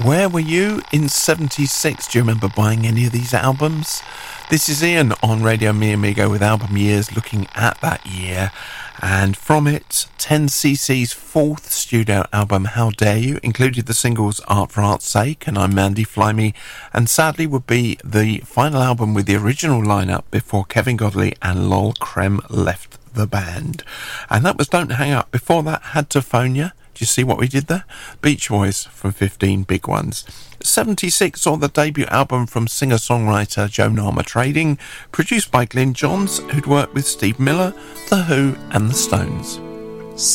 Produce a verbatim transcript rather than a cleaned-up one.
Where were you in seventy-six? Do you remember buying any of these albums? This is Ian on Radio Mi Amigo with Album Years, looking at that year. And from it, ten C C's fourth studio album, How Dare You, included the singles Art for Art's Sake and I'm Mandy Fly Me, and sadly would be the final album with the original lineup before Kevin Godley and Lol Creme left the band. And that was Don't Hang Up. Before that, Had to Phone Ya. Do you see what we did there? Beach Boys from fifteen Big Ones. seventy-six saw the debut album from singer-songwriter Joan Armatrading, produced by Glyn Johns, who'd worked with Steve Miller, The Who and The Stones.